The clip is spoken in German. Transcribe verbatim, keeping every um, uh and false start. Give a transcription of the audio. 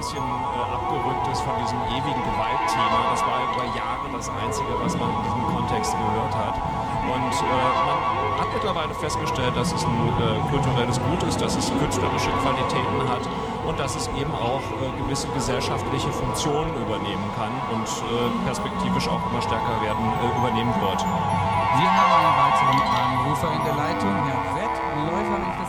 bisschen äh, abgerückt ist von diesem ewigen Gewaltthema. Das war über Jahre das Einzige, was man in diesem Kontext gehört hat. Und äh, man hat mittlerweile festgestellt, dass es ein äh, kulturelles Gut ist, dass es künstlerische Qualitäten hat und dass es eben auch äh, gewisse gesellschaftliche Funktionen übernehmen kann und äh, perspektivisch auch immer stärker werden, äh, übernehmen wird. Wir haben einen weiteren Anrufer in der Leitung, Herr Wett, Läufer, wenn ich das